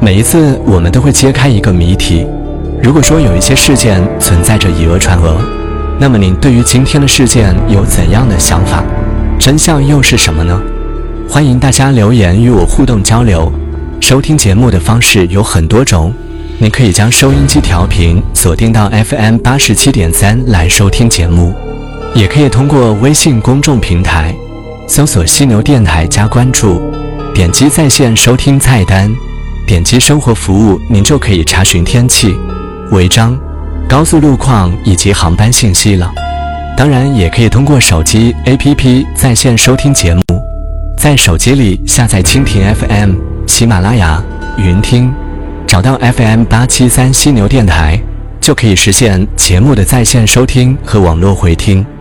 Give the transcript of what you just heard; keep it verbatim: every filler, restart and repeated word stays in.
每一次我们都会揭开一个谜题。如果说有一些事件存在着以讹传讹，那么您对于今天的事件有怎样的想法？真相又是什么呢？欢迎大家留言与我互动交流。收听节目的方式有很多种，您可以将收音机调频锁定到 F M 八十七点三 来收听节目，也可以通过微信公众平台搜索犀牛电台加关注，点击在线收听菜单，点击生活服务，您就可以查询天气、违章、高速路况以及航班信息了。当然也可以通过手机 A P P 在线收听节目，在手机里下载蜻蜓 F M、 喜马拉雅、云听，找到 F M 八七三犀牛电台，就可以实现节目的在线收听和网络回听。